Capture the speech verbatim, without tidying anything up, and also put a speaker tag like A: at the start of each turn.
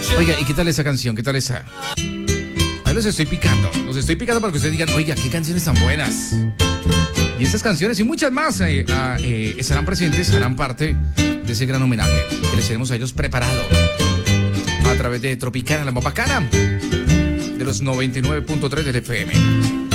A: Oiga, ¿y qué tal esa canción? ¿Qué tal esa? Ahí los estoy picando. Los estoy picando para que ustedes digan, oiga, qué canciones tan buenas. Y estas canciones y muchas más eh, eh, estarán presentes, serán parte de ese gran homenaje que les tenemos a ellos preparado a través de Tropicana, la más bacana de los noventa y nueve punto tres del F M.